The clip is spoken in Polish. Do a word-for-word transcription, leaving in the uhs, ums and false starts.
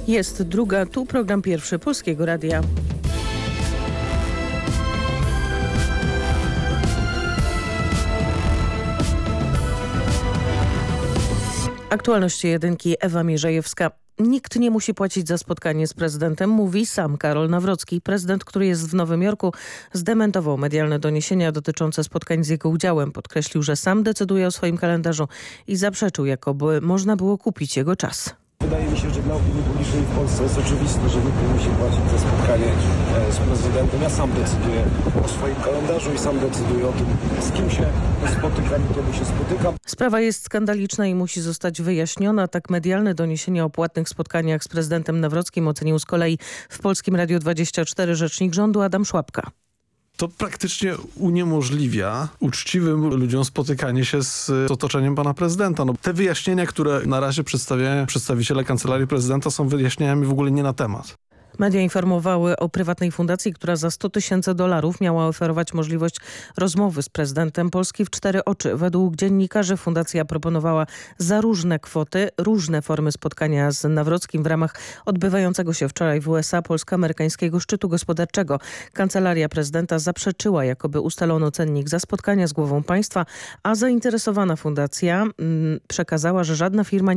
Jest druga, tu program pierwszy Polskiego Radia. Aktualności jedynki, Ewa Mierzejewska. Nikt nie musi płacić za spotkanie z prezydentem, mówi sam Karol Nawrocki. Prezydent, który jest w Nowym Jorku, zdementował medialne doniesienia dotyczące spotkań z jego udziałem. Podkreślił, że sam decyduje o swoim kalendarzu i zaprzeczył, jakoby można było kupić jego czas. Wydaje mi się, że dla opinii publicznej w Polsce jest oczywiste, że nikt nie musi płacić za spotkanie z prezydentem. Ja sam decyduję o swoim kalendarzu i sam decyduję o tym, z kim się spotykam i kiedy się spotykam. Sprawa jest skandaliczna i musi zostać wyjaśniona. Tak medialne doniesienia o płatnych spotkaniach z prezydentem Nawrockim ocenił z kolei w Polskim Radiu dwadzieścia cztery rzecznik rządu Adam Szłapka. To praktycznie uniemożliwia uczciwym ludziom spotykanie się z otoczeniem pana prezydenta. No, te wyjaśnienia, które na razie przedstawiają przedstawiciele Kancelarii Prezydenta, są wyjaśnieniami w ogóle nie na temat. Media informowały o prywatnej fundacji, która za sto tysięcy dolarów miała oferować możliwość rozmowy z prezydentem Polski w cztery oczy. Według dziennikarzy fundacja proponowała za różne kwoty, różne formy spotkania z Nawrockim w ramach odbywającego się wczoraj w U S A polsko-amerykańskiego szczytu gospodarczego. Kancelaria prezydenta zaprzeczyła, jakoby ustalono cennik za spotkania z głową państwa, a zainteresowana fundacja mm, przekazała, że żadna firma